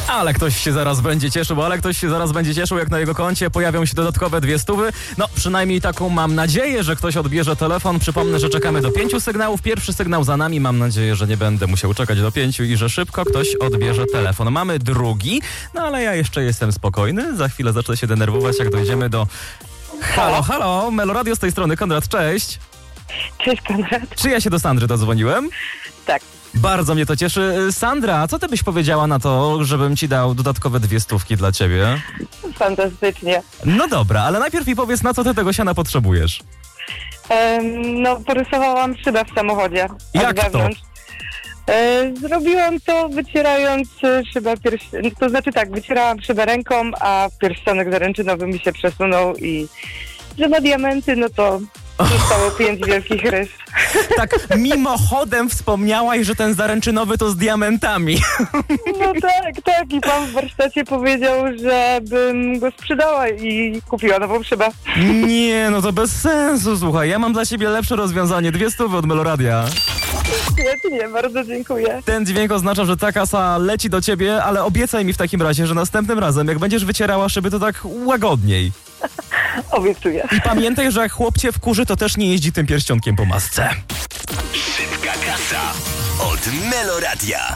Ale ktoś się zaraz będzie cieszył, jak na jego koncie pojawią się dodatkowe 200. No, przynajmniej taką mam nadzieję, że ktoś odbierze telefon. Przypomnę, że czekamy do 5 sygnałów. Pierwszy sygnał za nami. Mam nadzieję, że nie będę musiał czekać do 5 i że szybko ktoś odbierze telefon. Mamy drugi, no ale ja jeszcze jestem spokojny. Za chwilę zacznę się denerwować, jak dojdziemy do... Halo, Meloradio z tej strony. Konrad, cześć. Cześć, Konrad. Czy ja się do Sandry dodzwoniłem? Tak. Bardzo mnie to cieszy. Sandra, co ty byś powiedziała na to, żebym ci dał dodatkowe 200 dla ciebie? Fantastycznie. No dobra, ale najpierw mi powiedz, na co ty tego siana potrzebujesz. Porysowałam szybę w samochodzie. Jak to? wewnątrz. Zrobiłam to wycierając szybę to znaczy tak, wycierałam szybę ręką, a pierścionek zaręczynowy mi się przesunął i że na diamenty, no to zostało 5 wielkich rys. Tak, mimochodem wspomniałaś, że ten zaręczynowy to z diamentami. No tak. I pan w warsztacie powiedział, żebym go sprzedała i kupiła nową szybę. Nie, no to bez sensu, słuchaj. Ja mam dla ciebie lepsze rozwiązanie. 200 od Meloradia. Świetnie, bardzo dziękuję. Ten dźwięk oznacza, że ta kasa leci do ciebie, ale obiecaj mi w takim razie, że następnym razem, jak będziesz wycierała szyby, to tak łagodniej. Obiecuję. I pamiętaj, że jak chłop cię wkurzy, to też nie jeździ tym pierścionkiem po masce. Szybka kasa od Meloradia.